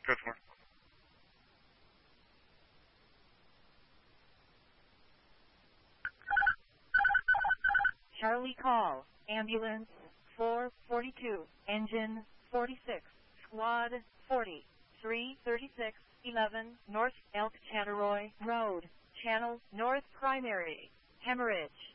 Good for. Charlie call. Ambulance 442. Engine 46. Squad 40. 336 11 North Elk Chattaroy Road. Channel North Primary. Hemorrhage.